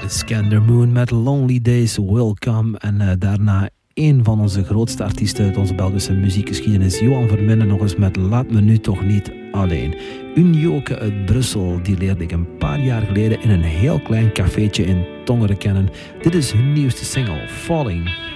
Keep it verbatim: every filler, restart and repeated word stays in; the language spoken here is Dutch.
Skander Moon met Lonely Days Will Come. En uh, daarna een van onze grootste artiesten uit onze Belgische muziekgeschiedenis, Johan Verminnen, nog eens met Laat me nu toch niet alleen. Een joke uit Brussel, die leerde ik een paar jaar geleden in een heel klein cafeetje in Tongeren kennen. Dit is hun nieuwste single, Falling.